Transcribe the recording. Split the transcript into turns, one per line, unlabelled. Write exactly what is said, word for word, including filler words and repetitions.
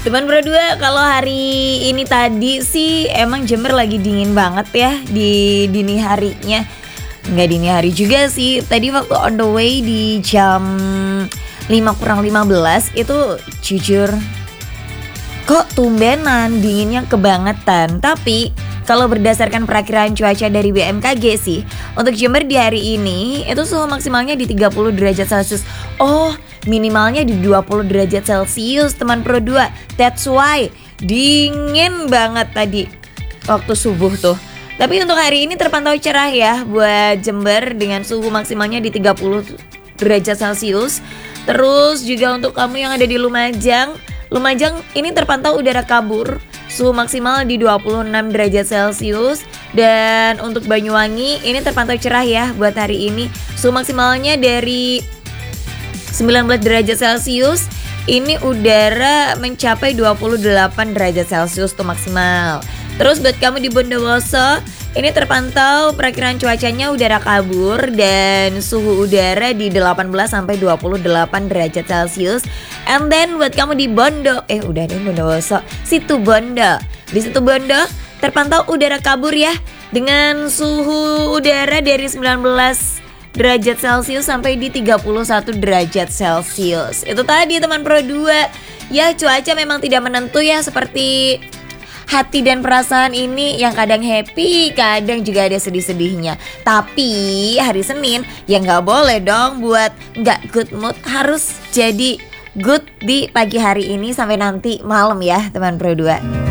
Teman Pro dua, kalau hari ini tadi sih emang Jember lagi dingin banget ya di dini harinya. Nggak dini hari juga sih. Tadi waktu on the way di jam lima kurang lima belas itu jujur kok tumbenan dinginnya kebangetan. Tapi kalau berdasarkan perakiraan cuaca dari B M K G sih, untuk Jember di hari ini itu suhu maksimalnya di tiga puluh derajat Celcius. Oh, minimalnya di dua puluh derajat Celcius teman Pro dua. That's why dingin banget tadi waktu subuh tuh. Tapi untuk hari ini terpantau cerah ya buat Jember dengan suhu maksimalnya di tiga puluh derajat Celcius. Terus juga untuk kamu yang ada di Lumajang, Lumajang ini terpantau udara kabur, suhu maksimal di dua puluh enam derajat Celcius. Dan untuk Banyuwangi ini terpantau cerah ya buat hari ini, suhu maksimalnya dari sembilan belas derajat Celcius. Ini udara mencapai dua puluh delapan derajat Celcius tuh maksimal. Terus buat kamu di Bondowoso, ini terpantau perakiran cuacanya udara kabur dan suhu udara di delapan belas sampai dua puluh delapan derajat Celcius. And then buat kamu di Bondo, eh udah deh Bondowoso, Situbondo. Di Situbondo terpantau udara kabur ya dengan suhu udara dari sembilan belas derajat Celcius sampai di tiga puluh satu derajat Celcius. Itu tadi teman Pro dua. Ya cuaca memang tidak menentu ya, seperti hati dan perasaan ini yang kadang happy, kadang juga ada sedih-sedihnya. Tapi hari Senin ya nggak boleh dong buat nggak good mood, harus jadi good di pagi hari ini sampai nanti malam ya teman Pro dua.